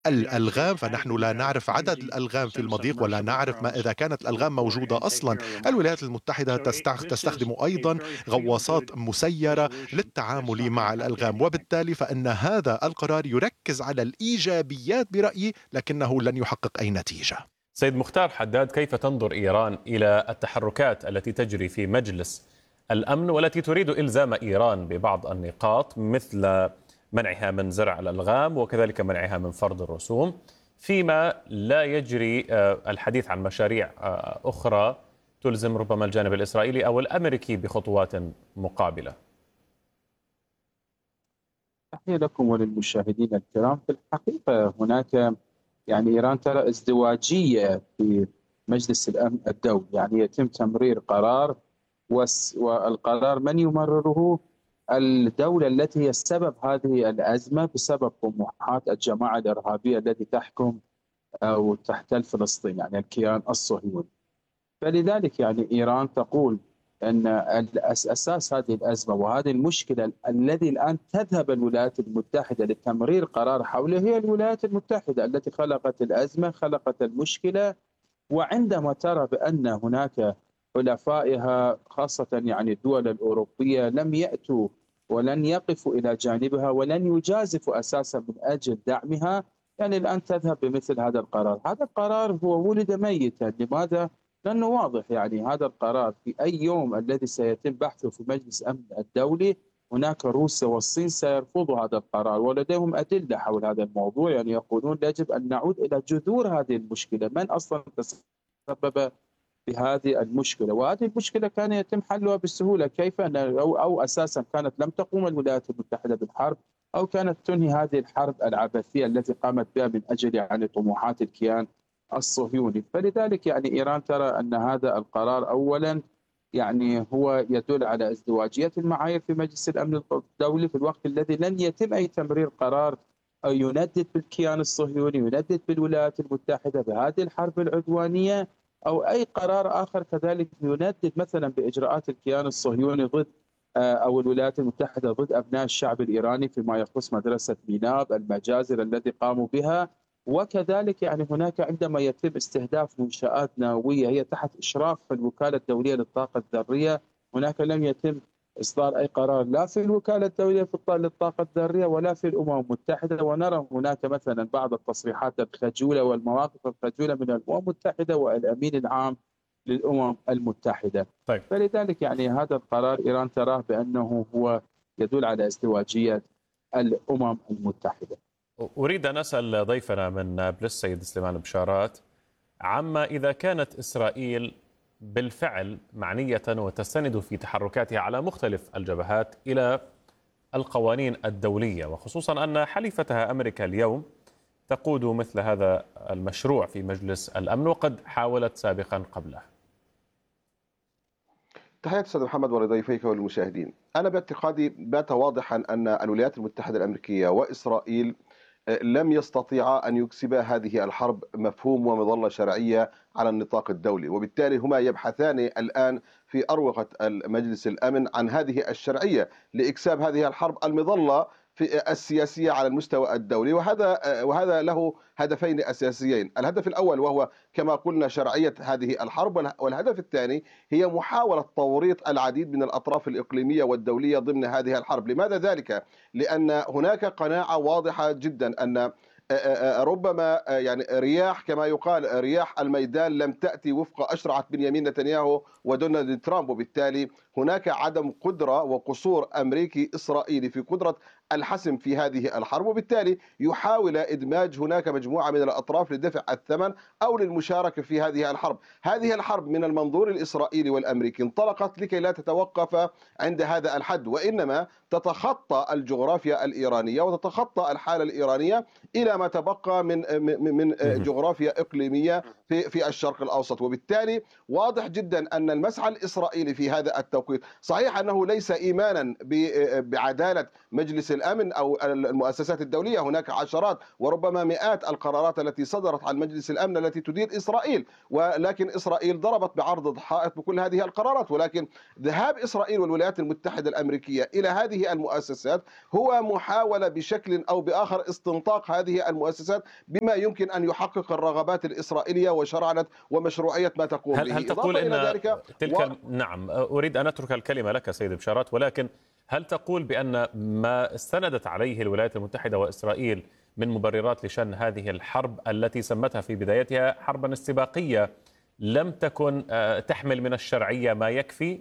الألغام، فنحن لا نعرف عدد الألغام في المضيق ولا نعرف ما إذا كانت الألغام موجودة أصلا. الولايات المتحدة تستخدم أيضا غواصات مسيرة للتعامل مع الألغام، وبالتالي فإن هذا القرار يركز على الإيجابيات برأيي لكنه لن يحقق أي نتيجة. سيد مختار حداد، كيف تنظر إيران إلى التحركات التي تجري في مجلس الأمن والتي تريد إلزام إيران ببعض النقاط مثل منعها من زرع الألغام وكذلك منعها من فرض الرسوم، فيما لا يجري الحديث عن مشاريع أخرى تلزم ربما الجانب الإسرائيلي أو الأمريكي بخطوات مقابلة؟ تحية لكم وللمشاهدين الكرام. في الحقيقة هناك إيران ترى ازدواجية في مجلس الأمن الدولي، يتم تمرير قرار والقرار من يمرره؟ الدولة التي هي سبب هذه الأزمة بسبب طموحات الجماعة الإرهابية التي تحكم أو تحتل فلسطين، الكيان الصهيوني. فلذلك إيران تقول أن أساس هذه الأزمة وهذه المشكلة الذي الآن تذهب الولايات المتحدة لتمرير قرار حوله هي الولايات المتحدة التي خلقت الأزمة، خلقت المشكلة. وعندما ترى بأن هناك حلفائها خاصة الدول الأوروبية لم يأتوا ولن يقفوا إلى جانبها ولن يجازفوا أساسا من أجل دعمها، الآن تذهب بمثل هذا القرار. هذا القرار هو ولد ميتا. لماذا؟ لأنه واضح هذا القرار في أي يوم الذي سيتم بحثه في مجلس الأمن الدولي هناك روسيا والصين سيرفضوا هذا القرار، ولديهم أدلة حول هذا الموضوع. يقولون يجب أن نعود إلى جذور هذه المشكلة، من أصلا تسبب بهذه المشكلة، وهذه المشكلة كان يتم حلها بسهولة. كيف أو أساسا كانت لم تقوم الولايات المتحدة بالحرب أو كانت تنهي هذه الحرب العبثية التي قامت بها من أجل طموحات الكيان الصهيوني. فلذلك إيران ترى أن هذا القرار أولا هو يدل على ازدواجية المعايير في مجلس الأمن الدولي في الوقت الذي لن يتم أي تمرير قرار أو يندد بالكيان الصهيوني، يندد بالولايات المتحدة بهذه الحرب العدوانية، أو أي قرار آخر كذلك يندد مثلا بإجراءات الكيان الصهيوني ضد أو الولايات المتحدة ضد أبناء الشعب الإيراني فيما يخص مدرسة ميناب، المجازر التي قاموا بها. وكذلك هناك عندما يتم استهداف منشآت نووية هي تحت إشراف الوكالة الدولية للطاقة الذرية، هناك لم يتم إصدار أي قرار لا في الوكالة الدولية للطاقة الذرية ولا في الأمم المتحدة. ونرى هناك مثلا بعض التصريحات الخجولة والمواقف الخجولة من الأمم المتحدة والأمين العام للأمم المتحدة. طيب. فلذلك هذا القرار إيران تراه بأنه هو يدل على ازدواجية الأمم المتحدة. أريد أن أسأل ضيفنا من نابلس سيد سليمان بشارات عما إذا كانت إسرائيل بالفعل معنية وتستند في تحركاتها على مختلف الجبهات إلى القوانين الدولية، وخصوصا أن حليفتها أمريكا اليوم تقود مثل هذا المشروع في مجلس الأمن وقد حاولت سابقا قبله. تحياتي أستاذ محمد ولضيفيك والمشاهدين. أنا باعتقادي بات واضحا أن الولايات المتحدة الأمريكية وإسرائيل لم يستطيعا أن يكسبا هذه الحرب مفهوم ومظلة شرعية على النطاق الدولي، وبالتالي هما يبحثان الآن في أروقة المجلس الأمن عن هذه الشرعية لإكساب هذه الحرب المظلة في السياسية على المستوى الدولي. وهذا له هدفين أساسيين. الهدف الأول وهو كما قلنا شرعية هذه الحرب، والهدف الثاني هي محاولة توريط العديد من الأطراف الإقليمية والدولية ضمن هذه الحرب. لماذا ذلك؟ لأن هناك قناعة واضحة جدا أن ربما رياح كما يقال رياح الميدان لم تأتي وفق أشرعة بنيامين نتنياهو ودونالد ترامب، وبالتالي هناك عدم قدرة وقصور أمريكي إسرائيلي في قدرة الحسم في هذه الحرب، وبالتالي يحاول إدماج هناك مجموعة من الأطراف لدفع الثمن أو للمشاركة في هذه الحرب. هذه الحرب من المنظور الإسرائيلي والأمريكي انطلقت لكي لا تتوقف عند هذا الحد، وإنما تتخطى الجغرافيا الإيرانية وتتخطى الحالة الإيرانية إلى ما تبقى من جغرافيا إقليمية في الشرق الأوسط. وبالتالي واضح جدا أن المسعى الإسرائيلي في هذا التوقيت صحيح أنه ليس إيمانا بعدالة مجلس الأمن أو المؤسسات الدولية هناك عشرات وربما مئات القرارات التي صدرت عن مجلس الأمن التي تدير إسرائيل، ولكن إسرائيل ضربت بعرض الحائط بكل هذه القرارات. ولكن ذهاب إسرائيل والولايات المتحدة الأمريكية إلى هذه المؤسسات هو محاولة بشكل أو بآخر استنطاق هذه المؤسسات بما يمكن أن يحقق الرغبات الإسرائيلية وشرعنة ومشروعية ما تقوم به. هل تقول إضافة إلى أن ذلك نعم، أريد أن أترك الكلمة لك سيد بشارات، ولكن هل تقول بأن ما استندت عليه الولايات المتحدة وإسرائيل من مبررات لشن هذه الحرب التي سمتها في بدايتها حربا استباقية لم تكن تحمل من الشرعية ما يكفي؟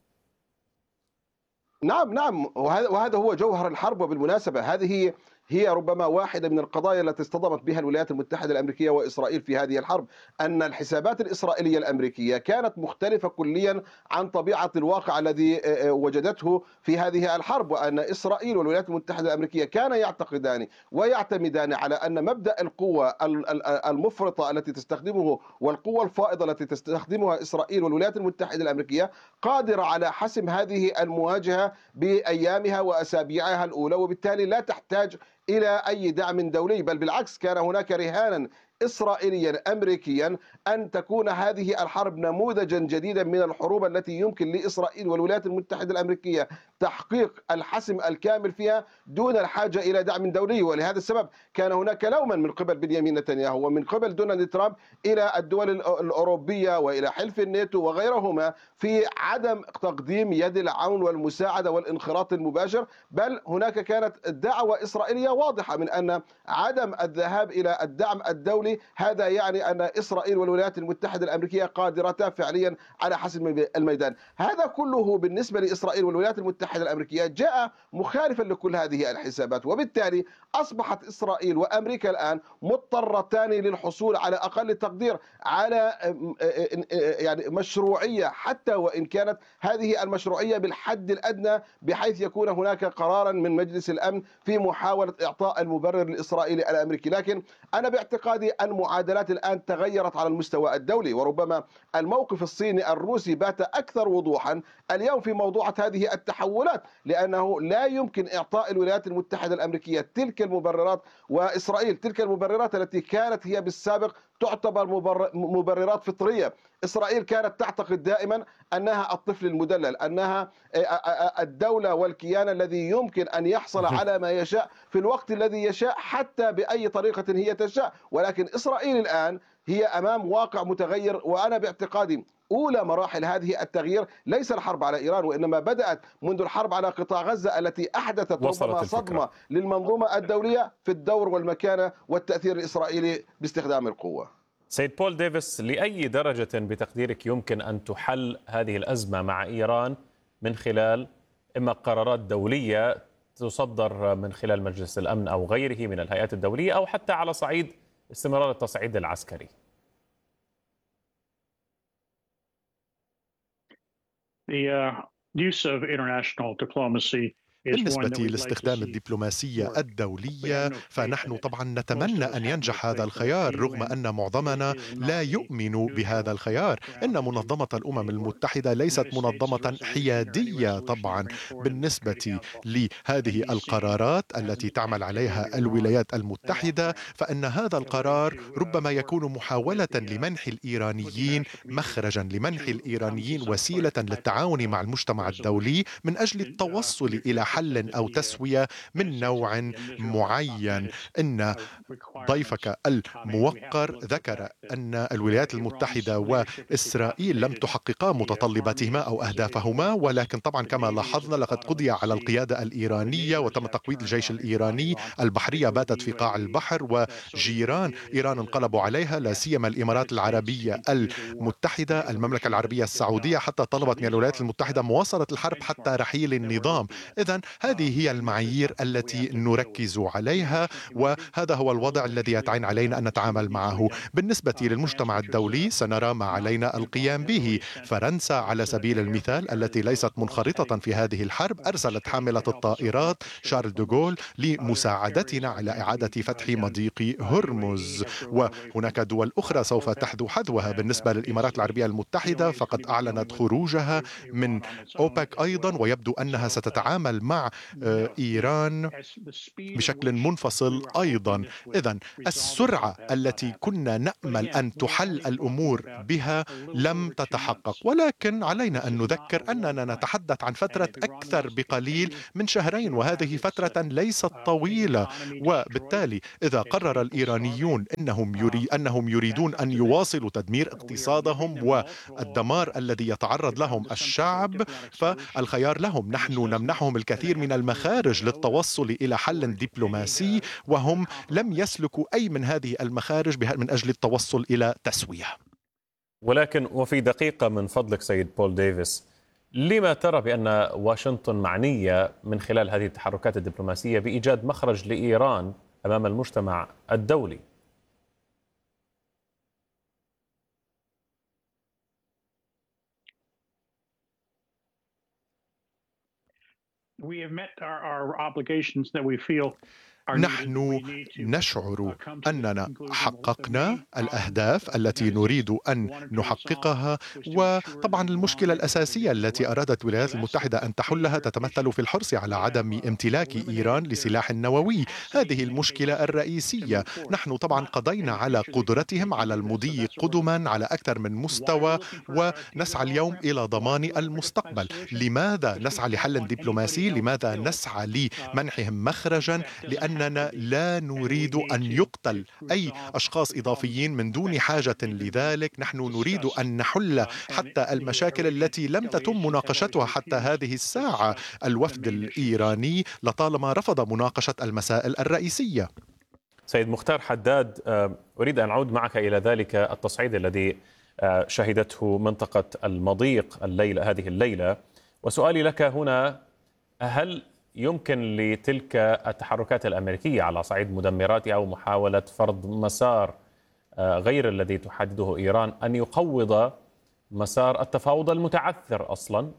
نعم، وهذا هو جوهر الحرب. وبالمناسبة هذه هي ربما واحدة من القضايا التي اصطدمت بها الولايات المتحدة الأمريكية وإسرائيل في هذه الحرب، أن الحسابات الإسرائيلية الأمريكية كانت مختلفة كليا عن طبيعة الواقع الذي وجدته في هذه الحرب، وأن إسرائيل والولايات المتحدة الأمريكية كانا يعتقدان ويعتمدان على أن مبدأ القوة المفرطة التي تستخدمه والقوة الفائضة التي تستخدمها إسرائيل والولايات المتحدة الأمريكية قادرة على حسم هذه المواجهة بأيامها وأسابيعها الأولى، وبالتالي لا تحتاج إلى أي دعم دولي، بل بالعكس كان هناك رهانا إسرائيليا أمريكيا أن تكون هذه الحرب نموذجا جديدا من الحروب التي يمكن لإسرائيل والولايات المتحدة الأمريكية تحقيق الحسم الكامل فيها دون الحاجة إلى دعم دولي. ولهذا السبب كان هناك لوما من قبل بنيامين نتنياهو ومن قبل دونالد ترامب إلى الدول الأوروبية وإلى حلف الناتو وغيرهما في عدم تقديم يد العون والمساعدة والانخراط المباشر، بل هناك كانت دعوة إسرائيلية واضحة من أن عدم الذهاب إلى الدعم الدولي هذا يعني أن إسرائيل والولايات المتحدة الأمريكية قادرتا فعليا على حسم الميدان. هذا كله بالنسبة لإسرائيل والولايات المتحدة الأمريكية جاء مخالفا لكل هذه الحسابات، وبالتالي أصبحت إسرائيل وأمريكا الآن مضطرتان للحصول على أقل تقدير على يعني مشروعية، حتى وإن كانت هذه المشروعية بالحد الأدنى، بحيث يكون هناك قرارا من مجلس الأمن في محاولة إعطاء المبرر الإسرائيلي الأمريكي. لكن أنا باعتقادي المعادلات الآن تغيرت على المستوى الدولي، وربما الموقف الصيني الروسي بات أكثر وضوحا اليوم في موضوع هذه التحولات، لأنه لا يمكن إعطاء الولايات المتحدة الأمريكية تلك المبررات وإسرائيل تلك المبررات التي كانت هي بالسابق تعتبر مبررات فطرية. إسرائيل كانت تعتقد دائما أنها الطفل المدلل، أنها الدولة والكيان الذي يمكن أن يحصل على ما يشاء في الوقت الذي يشاء حتى بأي طريقة هي تشاء. ولكن إسرائيل الآن هي أمام واقع متغير، وأنا باعتقادي أولى مراحل هذه التغيير ليس الحرب على إيران، وإنما بدأت منذ الحرب على قطاع غزة التي أحدثت ربما صدمة للمنظومة الدولية في الدور والمكانة والتأثير الإسرائيلي باستخدام القوة. سيد بول ديفيس، لأي درجة بتقديرك يمكن أن تحل هذه الأزمة مع إيران من خلال إما قرارات دولية تصدر من خلال مجلس الأمن أو غيره من الهيئات الدولية، أو حتى على صعيد استمرار التصعيد العسكري؟ بالنسبة لاستخدام الدبلوماسية الدولية فنحن طبعا نتمنى أن ينجح هذا الخيار، رغم أن معظمنا لا يؤمن بهذا الخيار. إن منظمة الأمم المتحدة ليست منظمة حيادية طبعا بالنسبة لهذه القرارات التي تعمل عليها الولايات المتحدة، فإن هذا القرار ربما يكون محاولة لمنح الإيرانيين مخرجا، لمنح الإيرانيين وسيلة للتعاون مع المجتمع الدولي من أجل التوصل إلى حل أو تسوية من نوع معين. إن ضيفك الموقر ذكر أن الولايات المتحدة وإسرائيل لم تحققا متطلباتهما أو أهدافهما، ولكن طبعا كما لاحظنا لقد قضي على القيادة الإيرانية وتم تقويض الجيش الإيراني. البحرية باتت في قاع البحر، وجيران إيران انقلبوا عليها، لا سيما الإمارات العربية المتحدة، المملكة العربية السعودية حتى طلبت من الولايات المتحدة مواصلة الحرب حتى رحيل النظام. إذن هذه هي المعايير التي نركز عليها، وهذا هو الوضع الذي يتعين علينا أن نتعامل معه. بالنسبة للمجتمع الدولي سنرى ما علينا القيام به. فرنسا على سبيل المثال التي ليست منخرطة في هذه الحرب أرسلت حاملة الطائرات شارل دوغول لمساعدتنا على إعادة فتح مضيق هرمز، وهناك دول أخرى سوف تحذو حذوها. بالنسبة للإمارات العربية المتحدة فقد أعلنت خروجها من أوبك أيضا، ويبدو أنها ستتعامل مع إيران بشكل منفصل أيضا. إذن السرعة التي كنا نأمل أن تحل الأمور بها لم تتحقق، ولكن علينا أن نذكر أننا نتحدث عن فترة أكثر بقليل من شهرين، وهذه فترة ليست طويلة. وبالتالي إذا قرر الإيرانيون أنهم يريدون أن يواصلوا تدمير اقتصادهم والدمار الذي يتعرض لهم الشعب، فالخيار لهم. نحن نمنحهم الكثير من المخارج للتوصل إلى حل دبلوماسي، وهم لم يسلكوا أي من هذه المخارج من أجل التوصل إلى تسوية. ولكن وفي دقيقة من فضلك سيد بول ديفيس، لما ترى بأن واشنطن معنية من خلال هذه التحركات الدبلوماسية بإيجاد مخرج لإيران أمام المجتمع الدولي؟ نحن نشعر أننا حققنا الأهداف التي نريد أن نحققها، وطبعا المشكلة الأساسية التي أرادت الولايات المتحدة أن تحلها تتمثل في الحرص على عدم امتلاك إيران لسلاح نووي. هذه المشكلة الرئيسية. نحن طبعا قضينا على قدرتهم على المضي قدما على أكثر من مستوى، ونسعى اليوم إلى ضمان المستقبل. لماذا نسعى لحل دبلوماسي؟ لماذا نسعى لمنحهم مخرجا؟ لأننا لا نريد أن يقتل أي أشخاص إضافيين من دون حاجة لذلك. نحن نريد أن نحل حتى المشاكل التي لم تتم مناقشتها حتى هذه الساعة. الوفد الإيراني لطالما رفض مناقشة المسائل الرئيسية. سيد مختار حداد، أريد أن أعود معك إلى ذلك التصعيد الذي شهدته منطقة المضيق هذه الليلة، وسؤالي لك هنا: هل يمكن لتلك التحركات الأمريكية على صعيد مدمراتها أو محاولة فرض مسار غير الذي تحدده إيران أن يقوض مسار التفاوض المتعثر أصلا؟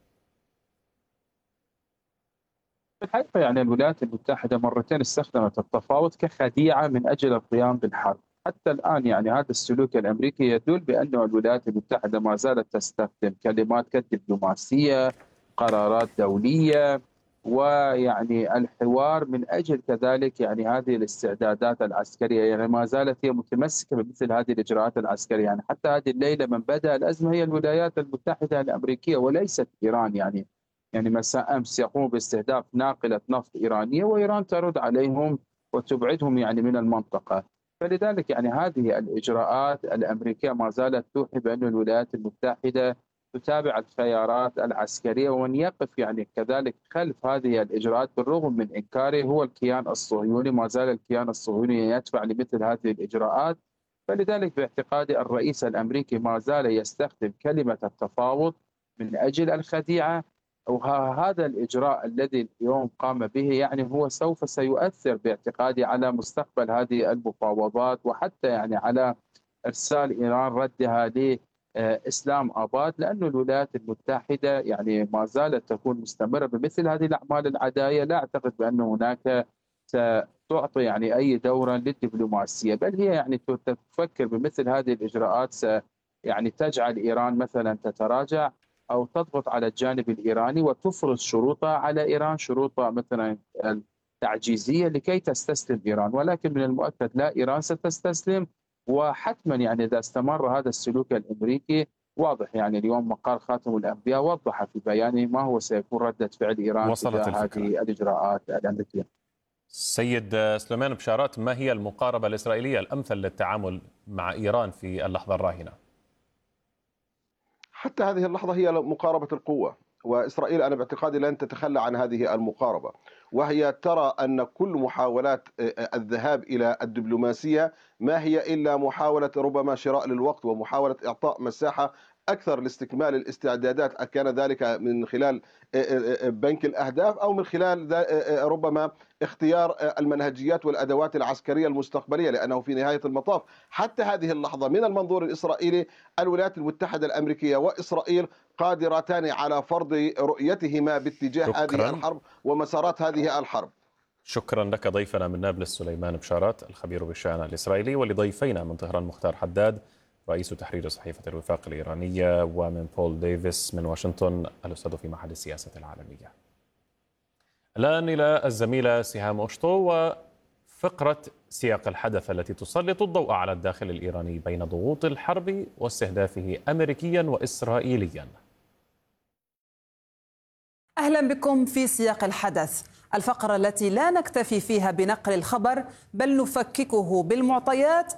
في الحقيقة يعني الولايات المتحدة مرتين استخدمت التفاوض كخديعة من أجل القيام بالحرب. حتى الآن يعني هذا السلوك الأمريكي يدل بأن الولايات المتحدة ما زالت تستخدم كلمات كالدبلوماسية، قرارات دولية، ويعني الحوار من أجل كذلك يعني هذه الاستعدادات العسكرية. يعني ما زالت هي متمسكة بمثل هذه الإجراءات العسكرية. يعني حتى هذه الليلة من بدأ الأزمة هي الولايات المتحدة الأمريكية وليست إيران. يعني مساء أمس يقوم باستهداف ناقلة نفط إيرانية، وإيران ترد عليهم وتبعدهم يعني من المنطقة. فلذلك يعني هذه الإجراءات الأمريكية ما زالت توحي بأن الولايات المتحدة تتابع الخيارات العسكرية، ومن يقف يعني كذلك خلف هذه الإجراءات بالرغم من إنكاره هو الكيان الصهيوني. ما زال الكيان الصهيوني يدفع لمثل هذه الإجراءات. فلذلك باعتقادي الرئيس الأمريكي ما زال يستخدم كلمة التفاوض من أجل الخديعة، وهذا الإجراء الذي اليوم قام به يعني هو سيؤثر باعتقادي على مستقبل هذه المفاوضات، وحتى يعني على إرسال إيران ردها لإسلام آباد، لأن الولايات المتحدة يعني ما زالت تكون مستمرة بمثل هذه الأعمال العدائية. لا أعتقد بأن هناك ستعطي يعني أي دورا للدبلوماسية، بل هي يعني تفكر بمثل هذه الإجراءات يعني تجعل إيران مثلا تتراجع أو تضغط على الجانب الإيراني وتفرض شروطها على إيران، شروطها مثلا تعجيزية لكي تستسلم إيران. ولكن من المؤكد لا إيران ستستسلم، وحتما يعني إذا استمر هذا السلوك الأمريكي واضح. يعني اليوم مقال خاتم الأنبياء وضح في بيانه ما هو سيكون ردة فعل إيران تجاه هذه الإجراءات الأمريكية. سيد سليمان بشارات، ما هي المقاربة الإسرائيلية الأمثل للتعامل مع إيران في اللحظة الراهنة؟ حتى هذه اللحظة هي مقاربة القوة، وإسرائيل أنا باعتقادي لن تتخلى عن هذه المقاربة، وهي ترى أن كل محاولات الذهاب إلى الدبلوماسية ما هي إلا محاولة ربما شراء للوقت، ومحاولة إعطاء مساحة أكثر لاستكمال الاستعدادات، كان ذلك من خلال بنك الأهداف أو من خلال ربما اختيار المنهجيات والأدوات العسكرية المستقبلية. لأنه في نهاية المطاف حتى هذه اللحظة من المنظور الإسرائيلي الولايات المتحدة الأمريكية وإسرائيل قادرتان على فرض رؤيتهما باتجاه هذه الحرب ومسارات هذه الحرب. شكرا لك ضيفنا من نابلس سليمان بشارات الخبير بالشأن الإسرائيلي، ولضيفينا من طهران مختار حداد رئيس تحرير صحيفة الوفاق الإيرانية، ومن بول ديفيس من واشنطن الأستاذ في معهد السياسة العالمية. الآن إلى الزميلة سهام أشطو وفقرة سياق الحدث التي تسلط الضوء على الداخل الإيراني بين ضغوط الحرب واستهدافه أمريكيا وإسرائيليا. أهلا بكم في سياق الحدث، الفقرة التي لا نكتفي فيها بنقل الخبر بل نفككه بالمعطيات